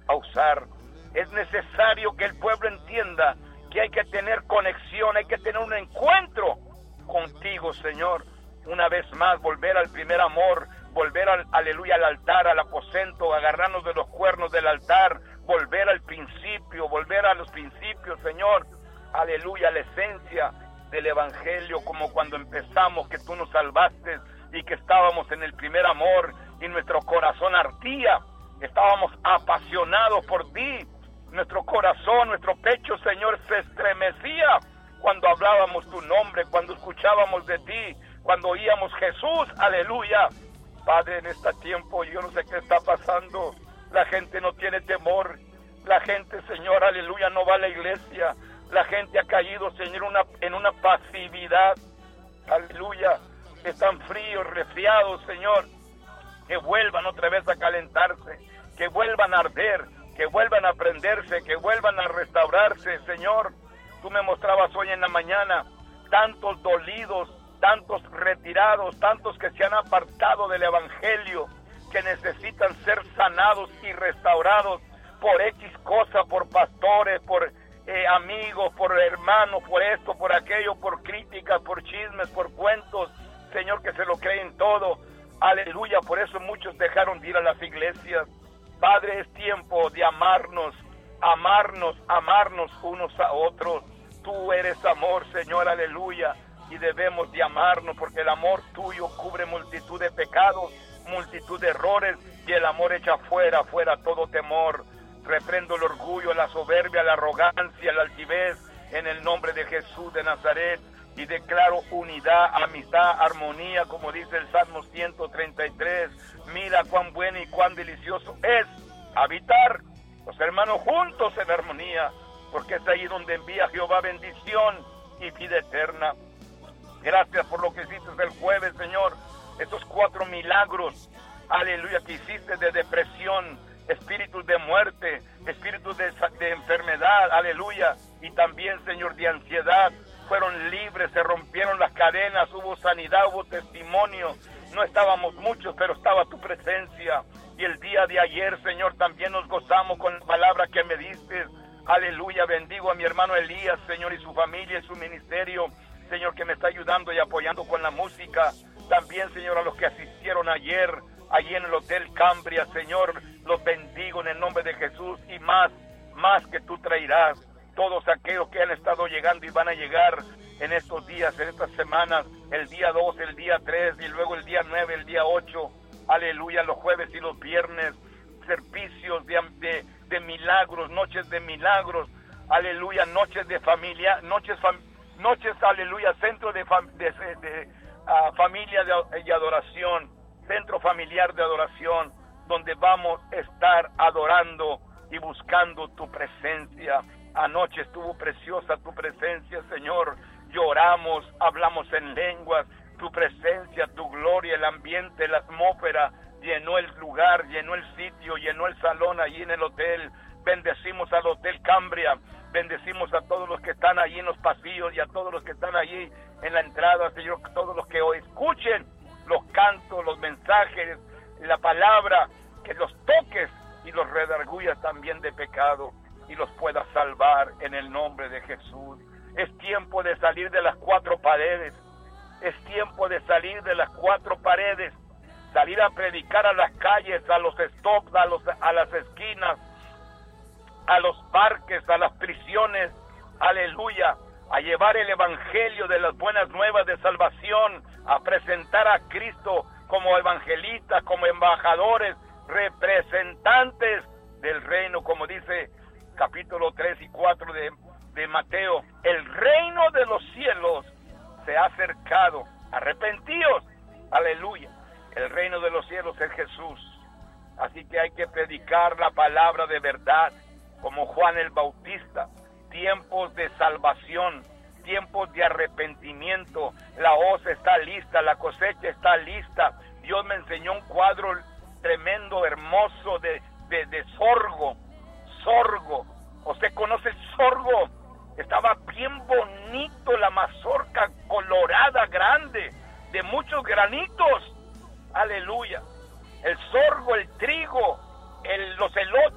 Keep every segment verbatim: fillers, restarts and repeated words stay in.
a usar. Es necesario que el pueblo entienda que hay que tener conexión, hay que tener un encuentro contigo, Señor. Una vez más, volver al primer amor, volver al, aleluya, al altar, al aposento, agarrarnos de los cuernos del altar, volver al principio, volver a los principios, Señor. Aleluya, la esencia del evangelio, como cuando empezamos, que tú nos salvaste y que estábamos en el primer amor y nuestro corazón ardía, estábamos apasionados por ti, nuestro corazón, nuestro pecho, Señor, se estremecía cuando hablábamos tu nombre, cuando escuchábamos de ti, cuando oíamos Jesús, aleluya. Padre, en este tiempo yo no sé qué está pasando, la gente no tiene temor, la gente, Señor, aleluya, no va a la iglesia, la gente ha caído, Señor, una, en una pasividad, aleluya, están fríos, resfriados, Señor, que vuelvan otra vez a calentarse, que vuelvan a arder, que vuelvan a prenderse, que vuelvan a restaurarse, Señor. Tú me mostrabas hoy en la mañana tantos dolidos, tantos retirados, tantos que se han apartado del evangelio, que necesitan ser sanados y restaurados por X cosa, por pastores, por eh, amigos, por hermanos, por esto, por aquello, por críticas, por chismes, por cuentos, Señor, que se lo creen todo. Aleluya, por eso muchos dejaron de ir a las iglesias. Padre, es tiempo de amarnos, amarnos, amarnos unos a otros. Tú eres amor, Señor, aleluya, y debemos de amarnos, porque el amor tuyo cubre multitud de pecados, multitud de errores, y el amor echa fuera, fuera todo temor. Reprendo el orgullo, la soberbia, la arrogancia, la altivez, en el nombre de Jesús de Nazaret, y declaro unidad, amistad, armonía, como dice el Salmo ciento treinta y tres. Mira cuán bueno y cuán delicioso es habitar los hermanos juntos en armonía, porque es ahí donde envía Jehová bendición y vida eterna. Gracias por lo que hiciste el jueves, Señor, estos cuatro milagros, aleluya, que hiciste de depresión, espíritus de muerte, espíritus de, de enfermedad, aleluya, y también, Señor, de ansiedad, fueron libres, se rompieron las cadenas, hubo sanidad, hubo testimonio. No estábamos muchos, pero estaba tu presencia. Y el día de ayer, Señor, también nos gozamos con la palabra que me diste. Aleluya, bendigo a mi hermano Elías, Señor, y su familia y su ministerio, Señor, que me está ayudando y apoyando con la música. También, Señor, a los que asistieron ayer, allí en el Hotel Cambria, Señor, los bendigo en el nombre de Jesús, y más, más que tú traerás. Todos aquellos que han estado llegando y van a llegar en estos días, en estas semanas, el día dos, el día tres, y luego el día nueve, el día ocho, aleluya, los jueves y los viernes, servicios de, de, de milagros, noches de milagros, aleluya, noches de familia, noches, fam, noches aleluya, centro de, fam, de, de, de uh, familia de, de adoración, centro familiar de adoración, donde vamos a estar adorando y buscando tu presencia. Anoche estuvo preciosa tu presencia, Señor. Lloramos, hablamos en lenguas. Tu presencia, tu gloria, el ambiente, la atmósfera llenó el lugar, llenó el sitio, llenó el salón allí en el hotel. Bendecimos al Hotel Cambria. Bendecimos a todos los que están allí en los pasillos y a todos los que están allí en la entrada, Señor. Todos los que hoy escuchen los cantos, los mensajes, la palabra, que los toques y los redargullas también de pecado y los puedas salvar en el nombre de Jesús. Es tiempo de salir de las cuatro paredes, es tiempo de salir de las cuatro paredes, salir a predicar a las calles, a los stops, a, los, a las esquinas, a los parques, a las prisiones, aleluya, a llevar el evangelio de las buenas nuevas de salvación, a presentar a Cristo como evangelistas, como embajadores, representantes del reino, como dice capítulo tres y cuatro de, de Mateo. El reino de los cielos se ha acercado. Arrepentíos, aleluya. El reino de los cielos es Jesús. Así que hay que predicar la palabra de verdad, como Juan el Bautista. Tiempos de salvación, tiempos de arrepentimiento. La hoz está lista, la cosecha está lista. Dios me enseñó un cuadro tremendo, hermoso, de, de, de sorgo. Sorgo. ¿Usted conoce el sorgo? Estaba bien bonito, la mazorca colorada, grande, de muchos granitos. Aleluya. El sorgo, el trigo, el, los elotes, el maíz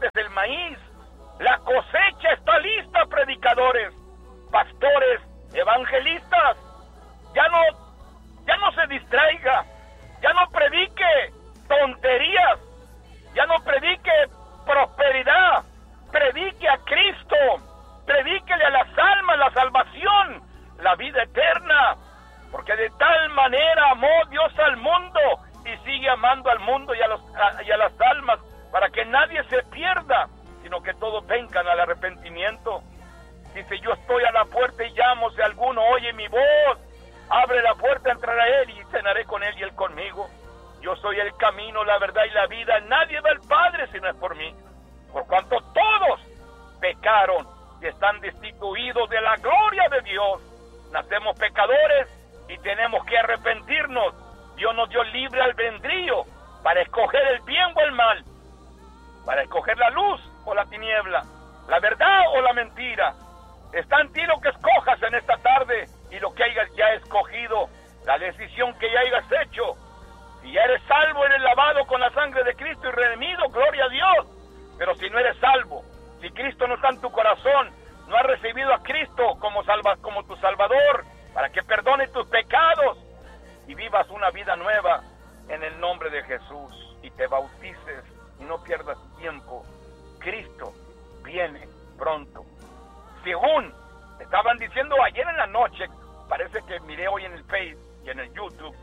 maíz. La cosecha está lista, predicadores, pastores, evangelistas. Ya no, ya no se distraiga, ya no predique tonterías, ya no predique prosperidad, predique a Cristo, predíquele a las almas la salvación, la vida eterna, porque de tal manera amó Dios al mundo y sigue amando al mundo y a, los, a, y a las almas, para que nadie se pierda, sino que todos vengan al arrepentimiento. Dice, yo estoy a la puerta y llamo, si alguno oye mi voz, abre la puerta, entrará él y cenaré con él y él conmigo. Yo soy el camino, la verdad y la vida, nadie va al Padre si no es por mí, por cuanto todos pecaron y están destituidos de la gloria de Dios. Nacemos pecadores y tenemos que arrepentirnos. Dios nos dio libre albedrío para escoger el bien o el mal, para escoger la luz o la tiniebla, la verdad o la mentira. Está en ti lo que escojas en esta tarde y lo que hayas ya escogido, la decisión que ya hayas hecho. Si ya eres salvo, eres lavado con la sangre de Cristo y redimido, gloria a Dios. Pero si no eres salvo, si Cristo no está en tu corazón, no has recibido a Cristo como, salva, como tu Salvador, para que perdone tus pecados y vivas una vida nueva en el nombre de Jesús y te bautices y no pierdas tiempo. Cristo viene pronto. Según estaban diciendo ayer en la noche, parece que miré hoy en el Face y en el YouTube,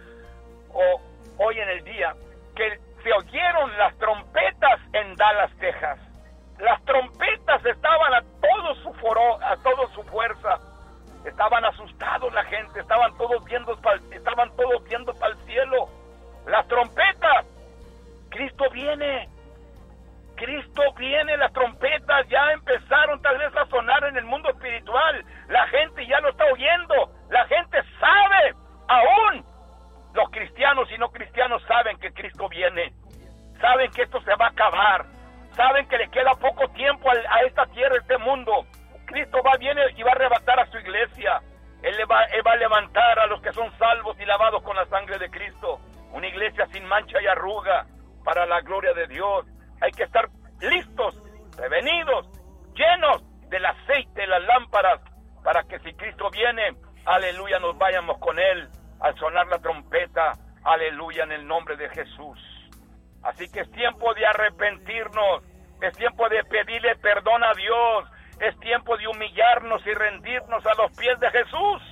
o hoy en el día, que se oyeron las trompetas en Dallas, Texas. Las trompetas estaban a todo su foro, a toda su fuerza. Estaban asustados la gente, estaban todos viendo, estaban todos viendo para el cielo. Las trompetas. Cristo viene. Cristo viene, las trompetas ya empezaron tal vez a sonar en el mundo espiritual. La gente ya lo está oyendo. La gente sabe, aún los cristianos y no cristianos saben que Cristo viene. Saben que esto se va a acabar. Saben que le queda poco tiempo a, a esta tierra, a este mundo. Cristo va, viene y va a arrebatar a su iglesia. Él, le va, él va a levantar a los que son salvos y lavados con la sangre de Cristo. Una iglesia sin mancha y arruga para la gloria de Dios. Hay que estar listos, prevenidos, llenos del aceite de las lámparas, para que si Cristo viene, aleluya, nos vayamos con Él al sonar la trompeta, aleluya, en el nombre de Jesús. Así que es tiempo de arrepentirnos, es tiempo de pedirle perdón a Dios, es tiempo de humillarnos y rendirnos a los pies de Jesús.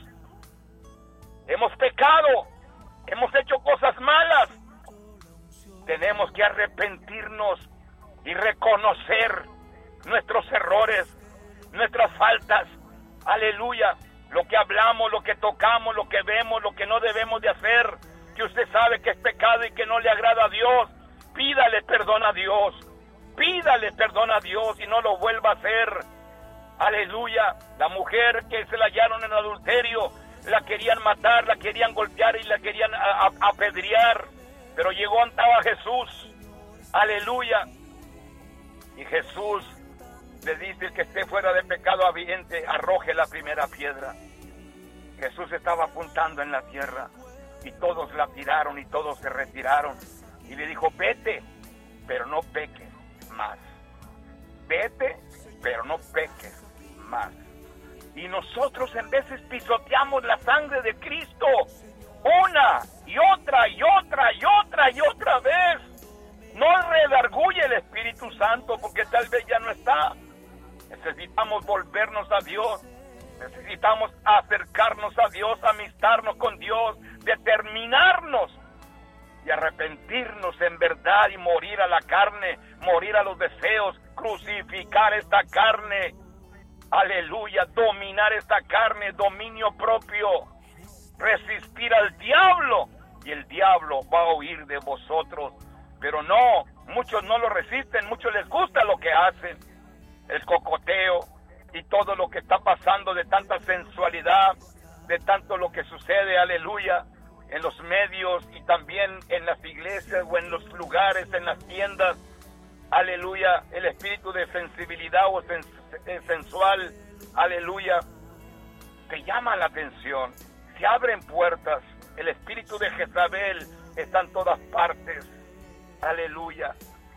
Hemos pecado, hemos hecho cosas malas, tenemos que arrepentirnos y reconocer nuestros errores, nuestras faltas, aleluya, lo que hablamos, lo que tocamos, lo que vemos, lo que no debemos de hacer, que usted sabe que es pecado y que no le agrada a Dios. Pídale perdón a Dios, pídale perdón a Dios y no lo vuelva a hacer. Aleluya, la mujer que se la hallaron en adulterio, la querían matar, la querían golpear y la querían a, a, apedrear, pero llegó andaba Jesús, aleluya, y Jesús le dice que esté fuera de pecado habiente, arroje la primera piedra. Jesús estaba apuntando en la tierra y todos la tiraron y todos se retiraron. Y le dijo, vete, pero no peques más. Vete, pero no peques más. Y nosotros en veces pisoteamos la sangre de Cristo una y otra y otra y otra y otra vez. No redarguye el Espíritu Santo porque tal vez ya no está. Necesitamos volvernos a Dios. Necesitamos acercarnos a Dios, amistarnos con Dios, determinarnos y arrepentirnos en verdad y morir a la carne, morir a los deseos, crucificar esta carne, aleluya, dominar esta carne, dominio propio, resistir al diablo y el diablo va a huir de vosotros. Pero no, muchos no lo resisten, muchos les gusta lo que hacen, el cocoteo y todo lo que está pasando de tanta sensualidad, de tanto lo que sucede, aleluya, en los medios y también en las iglesias o en los lugares, en las tiendas, aleluya, el espíritu de sensibilidad o sens sensual, aleluya, te llama la atención, se abren puertas, el espíritu de Jezabel está en todas partes, aleluya,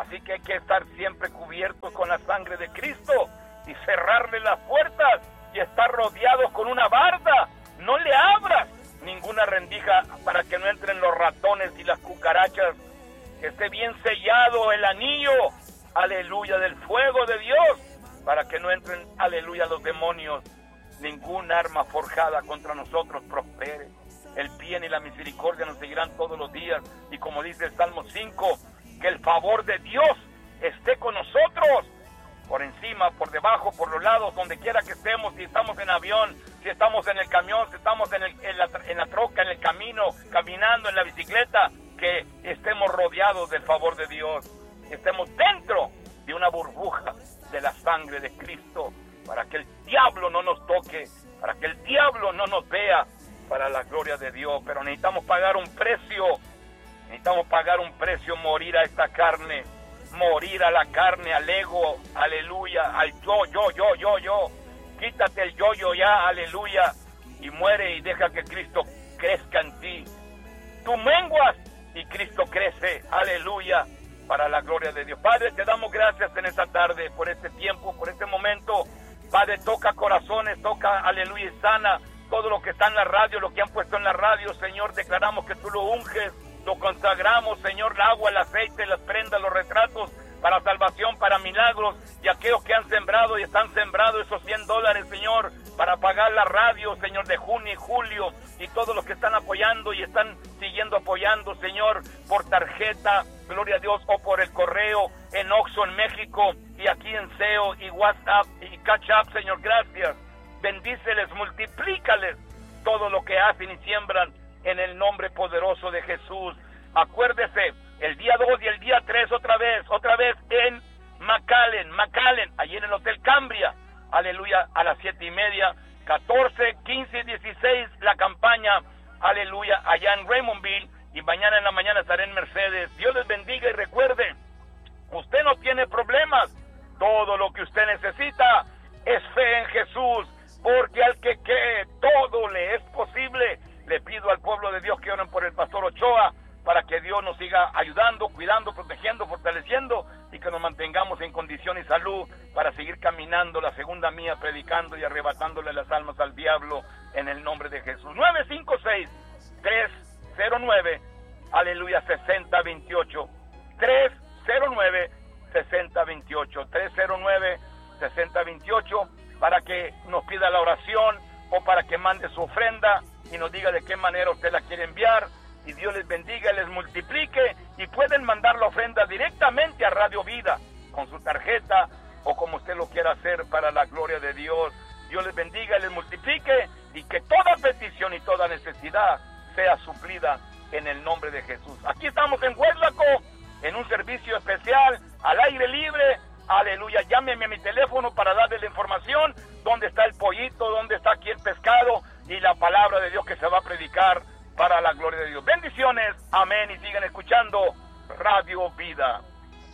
Así que hay que estar siempre cubiertos con la sangre de Cristo y cerrarle las puertas y estar rodeados con una barda. No le abras ninguna rendija para que no entren los ratones y las cucarachas. Que esté bien sellado el anillo, aleluya, del fuego de Dios, para que no entren, aleluya, los demonios. Ningún arma forjada contra nosotros prospere. El bien y la misericordia nos seguirán todos los días. Y como dice el Salmo cinco, que el favor de Dios esté con nosotros, por encima, por debajo, por los lados, donde quiera que estemos, si estamos en avión, si estamos en el camión, si estamos en, el, en, la, en la troca, en el camino, caminando, en la bicicleta, que estemos rodeados del favor de Dios, estemos dentro de una burbuja de la sangre de Cristo, para que el diablo no nos toque, para que el diablo no nos vea, para la gloria de Dios. Pero necesitamos pagar un precio, necesitamos pagar un precio, morir a esta carne, morir a la carne, al ego, aleluya, al yo, yo, yo, yo, yo. Quítate el yo, yo, ya, aleluya, y muere y deja que Cristo crezca en ti. Tú menguas y Cristo crece, aleluya, para la gloria de Dios. Padre, te damos gracias en esta tarde por este tiempo, por este momento. Padre, toca corazones, toca, aleluya, y sana todo lo que está en la radio, lo que han puesto en la radio, Señor. Declaramos que tú lo unges, lo consagramos, Señor, el agua, el aceite, las prendas, los retratos, para salvación, para milagros, y aquellos que han sembrado y están sembrados esos cien dólares, Señor, para pagar la radio, Señor, de junio y julio, y todos los que están apoyando y están siguiendo apoyando, Señor, por tarjeta, gloria a Dios, o por el correo, en Oxxo, en México, y aquí en S E O, y WhatsApp, y Catch Up, Señor, gracias. Bendíceles, multiplícales todo lo que hacen y siembran en el nombre poderoso de Jesús. Acuérdese, el día dos y el día tres otra vez, otra vez en McAllen, McAllen, allí en el Hotel Cambria, aleluya, a las siete y media, catorce, quince y dieciséis, la campaña, aleluya, allá en Raymondville, y mañana en la mañana estaré en Mercedes. Dios les bendiga y recuerde, usted no tiene problemas, todo lo que usted necesita es fe en Jesús, porque al que cree todo le es posible. Le pido al pueblo de Dios que oren por el pastor Ochoa, para que Dios nos siga ayudando, cuidando, protegiendo, fortaleciendo, y que nos mantengamos en condición y salud para seguir caminando la segunda mía, predicando y arrebatándole las almas al diablo en el nombre de Jesús. nueve cinco seis, tres cero nueve, aleluya, sesenta veintiocho, tres cero nueve, sesenta veintiocho, tres cero nueve, sesenta veintiocho, para que nos pida la oración o para que mande su ofrenda y nos diga de qué manera usted la quiere enviar. Y Dios les bendiga y les multiplique, y pueden mandar la ofrenda directamente a Radio Vida con su tarjeta o como usted lo quiera hacer, para la gloria de Dios. Dios les bendiga y les multiplique, y que toda petición y toda necesidad sea suplida en el nombre de Jesús. Aquí estamos en Hueslaco, en un servicio especial, al aire libre, aleluya. Llámeme a mi teléfono para darle la información, dónde está el pollito, dónde está aquí el pescado, y la palabra de Dios que se va a predicar para la gloria de Dios. Bendiciones, amén, y sigan escuchando Radio Vida.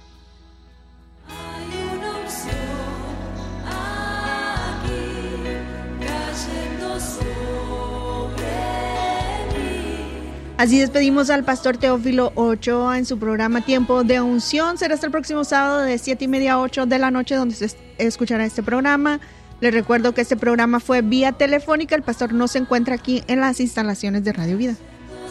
Hay una unción aquí cayendo sobre mí. Así despedimos al pastor Teófilo Ochoa en su programa Tiempo de Unción. Será hasta el próximo sábado de siete y media a ocho de la noche donde se escuchará este programa. Les recuerdo que este programa fue vía telefónica. El pastor no se encuentra aquí en las instalaciones de Radio Vida.